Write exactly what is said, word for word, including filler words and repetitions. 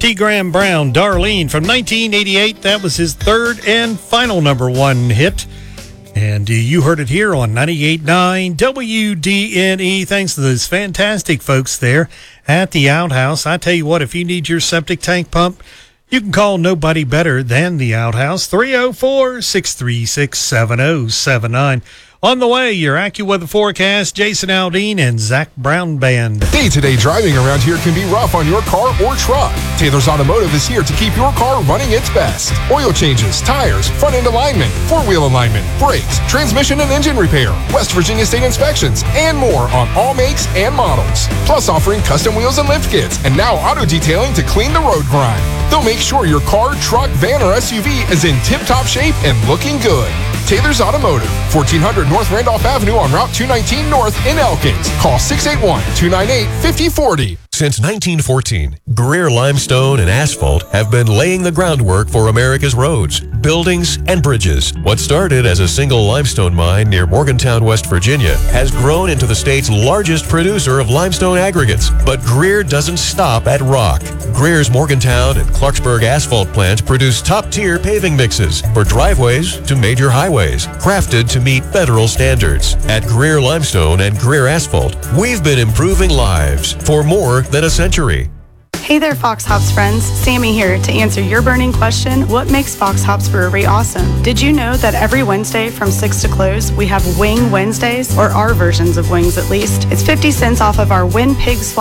T. Graham Brown, Darlene from nineteen eighty-eight. That was his third and final number one hit. And uh, you heard it here on ninety-eight point nine W D N E. Thanks to those fantastic folks there at the Outhouse. I tell you what, if you need your septic tank pump, you can call nobody better than the Outhouse, three oh four, six three six, seven oh seven nine. On the way, your AccuWeather forecast, Jason Aldean and Zach Brown Band. Day-to-day driving around here can be rough on your car or truck. Taylor's Automotive is here to keep your car running its best. Oil changes, tires, front-end alignment, four-wheel alignment, brakes, transmission and engine repair, West Virginia State inspections, and more on all makes and models. Plus offering custom wheels and lift kits, and now auto detailing to clean the road grime. They'll make sure your car, truck, van, or S U V is in tip-top shape and looking good. Taylor's Automotive, fourteen hundred North Randolph Avenue on Route two nineteen North in Elkins. Call six eight one, two nine eight, five oh four oh. Since nineteen fourteen, Greer Limestone and Asphalt have been laying the groundwork for America's roads, buildings, and bridges. What started as a single limestone mine near Morgantown, West Virginia, has grown into the state's largest producer of limestone aggregates. But Greer doesn't stop at rock. Greer's Morgantown and Clarksburg asphalt plants produce top-tier paving mixes for driveways to major highways, crafted to meet federal standards. At Greer Limestone and Greer Asphalt, we've been improving lives for more than a century. Hey there, Fox Hops friends. Sammy here to answer your burning question, what makes Fox Hops Brewery awesome? Did you know that every Wednesday from six to close, we have Wing Wednesdays, or our versions of wings at least? It's fifty cents off of our Win Pigs